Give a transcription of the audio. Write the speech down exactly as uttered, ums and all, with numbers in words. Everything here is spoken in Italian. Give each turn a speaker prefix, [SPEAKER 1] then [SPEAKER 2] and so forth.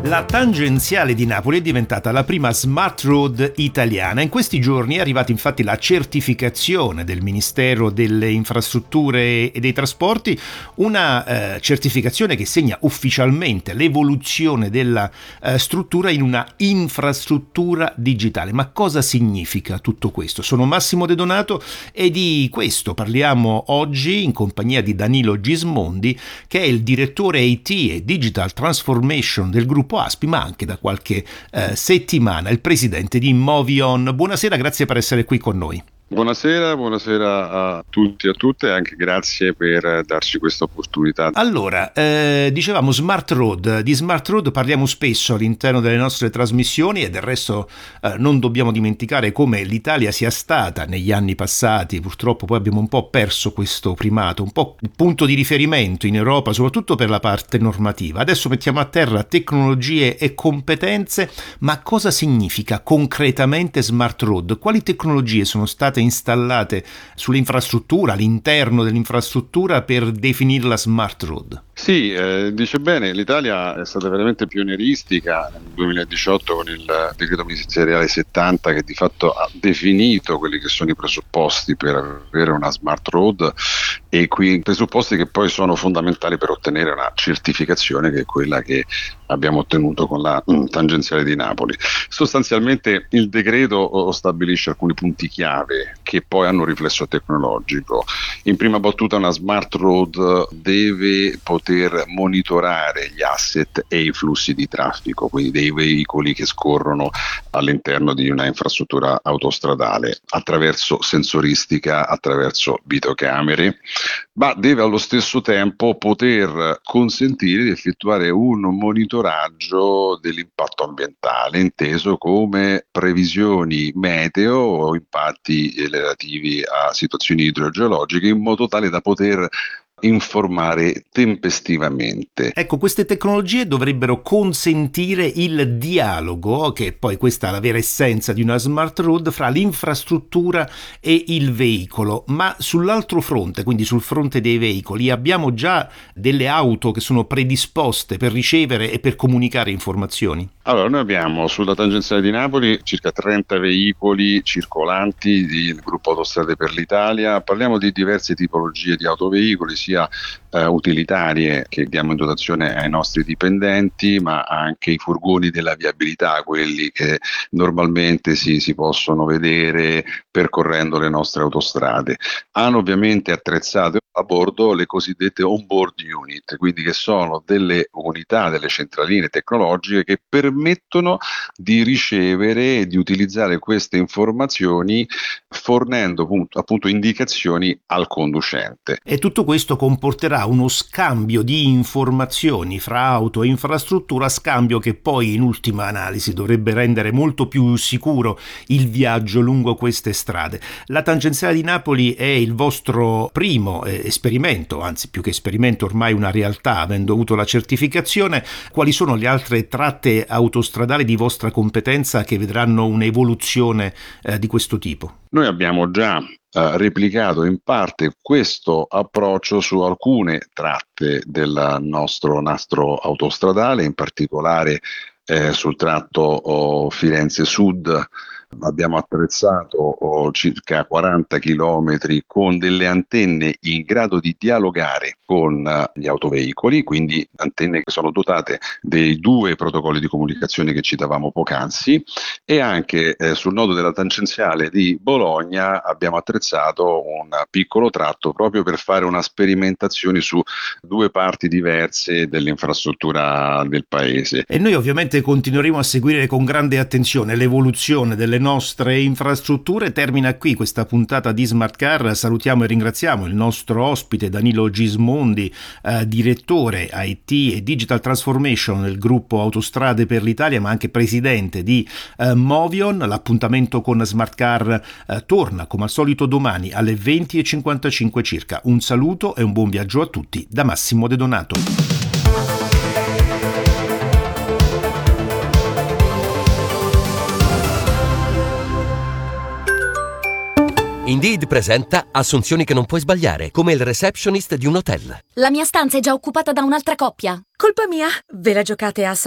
[SPEAKER 1] La tangenziale di Napoli è diventata la prima smart road italiana. In questi giorni è arrivata infatti la certificazione del Ministero delle Infrastrutture e dei Trasporti, una eh, certificazione che segna ufficialmente l'evoluzione della eh, struttura in una infrastruttura digitale. Ma cosa significa tutto questo? Sono Massimo De Donato e di questo parliamo oggi in compagnia di Danilo Gismondi, che è il direttore I T e Digital Transformation del gruppo Aspi, ma anche da qualche eh, settimana il presidente di Movion. Buonasera, grazie per essere qui con noi.
[SPEAKER 2] Buonasera, buonasera a tutti e a tutte e anche grazie per darci questa opportunità.
[SPEAKER 1] Allora, eh, dicevamo smart road, di smart road parliamo spesso all'interno delle nostre trasmissioni e del resto eh, non dobbiamo dimenticare come l'Italia sia stata negli anni passati, purtroppo poi abbiamo un po' perso questo primato, un po' il punto di riferimento in Europa, soprattutto per la parte normativa. Adesso mettiamo a terra tecnologie e competenze, ma cosa significa concretamente smart road? Quali tecnologie sono state installate sull'infrastruttura, all'interno dell'infrastruttura per definirla smart road?
[SPEAKER 2] Sì, eh, dice bene, l'Italia è stata veramente pionieristica nel duemiladiciotto con il decreto ministeriale settanta che di fatto ha definito quelli che sono i presupposti per avere una smart road e qui presupposti che poi sono fondamentali per ottenere una certificazione che è quella che abbiamo ottenuto con la mm, tangenziale di Napoli. Sostanzialmente il decreto stabilisce alcuni punti chiave che poi hanno un riflesso tecnologico. In prima battuta una smart road deve poter monitorare gli asset e i flussi di traffico, quindi dei veicoli che scorrono all'interno di una infrastruttura autostradale attraverso sensoristica, attraverso videocamere, ma deve allo stesso tempo poter consentire di effettuare un monitoraggio dell'impatto ambientale, inteso come previsioni meteo o impatti relativi a situazioni idrogeologiche, in modo tale da poter informare tempestivamente.
[SPEAKER 1] Ecco, queste tecnologie dovrebbero consentire il dialogo, che poi questa è la vera essenza di una smart road, fra l'infrastruttura e il veicolo. Ma sull'altro fronte, quindi sul fronte dei veicoli, abbiamo già delle auto che sono predisposte per ricevere e per comunicare informazioni?
[SPEAKER 2] Allora, noi abbiamo sulla tangenziale di Napoli circa trenta veicoli circolanti del gruppo Autostrade per l'Italia. Parliamo di diverse tipologie di autoveicoli, sia eh, utilitarie che diamo in dotazione ai nostri dipendenti, ma anche i furgoni della viabilità, quelli che normalmente si, si possono vedere percorrendo le nostre autostrade. Hanno ovviamente attrezzato a bordo le cosiddette on-board unit, quindi che sono delle unità, delle centraline tecnologiche che permettono di ricevere e di utilizzare queste informazioni fornendo appunto, appunto indicazioni al conducente.
[SPEAKER 1] E tutto questo comporterà uno scambio di informazioni fra auto e infrastruttura, scambio che poi in ultima analisi dovrebbe rendere molto più sicuro il viaggio lungo queste strade. La tangenziale di Napoli è il vostro primo eh, esperimento, anzi più che esperimento ormai una realtà, avendo avuto la certificazione. Quali sono le altre tratte autostradali di vostra competenza che vedranno un'evoluzione eh, di questo tipo?
[SPEAKER 2] Noi abbiamo già Uh, replicato in parte questo approccio su alcune tratte del nostro nastro autostradale, in particolare eh, sul tratto oh, Firenze Sud. Abbiamo attrezzato oh, circa quaranta chilometri con delle antenne in grado di dialogare con uh, gli autoveicoli, quindi antenne che sono dotate dei due protocolli di comunicazione che citavamo poc'anzi, e anche eh, sul nodo della tangenziale di Bologna abbiamo attrezzato un piccolo tratto proprio per fare una sperimentazione su due parti diverse dell'infrastruttura del paese.
[SPEAKER 1] E noi ovviamente continueremo a seguire con grande attenzione l'evoluzione delle nostre infrastrutture. Termina qui questa puntata di Smart Car. Salutiamo e ringraziamo il nostro ospite Danilo Gismondi, eh, direttore I T e Digital Transformation del gruppo Autostrade per l'Italia, ma anche presidente di eh, Movion. L'appuntamento con Smart Car eh, torna come al solito domani alle venti e cinquantacinque circa. Un saluto e un buon viaggio a tutti da Massimo De Donato.
[SPEAKER 3] Indeed presenta assunzioni che non puoi sbagliare, come il receptionist di un hotel.
[SPEAKER 4] La mia stanza è già occupata da un'altra coppia.
[SPEAKER 5] Colpa mia, ve la giocate a